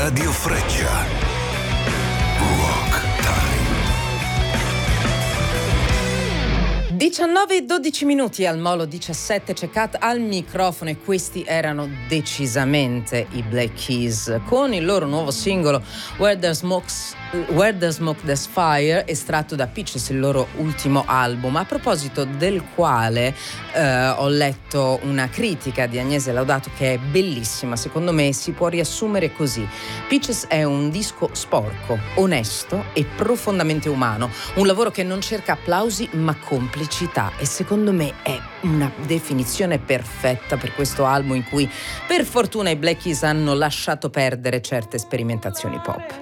Radio Freccia. Rock Time. 19:12 al Molo 17, c'è Kat al microfono e questi erano decisamente i Black Keys con il loro nuovo singolo Where the Smoke There's Fire, estratto da Peaches, il loro ultimo album, a proposito del quale ho letto una critica di Agnese Laudato che è bellissima. Secondo me si può riassumere così: Peaches è un disco sporco, onesto e profondamente umano, un lavoro che non cerca applausi ma complicità, e secondo me è una definizione perfetta per questo album in cui per fortuna i Black Keys hanno lasciato perdere certe sperimentazioni pop.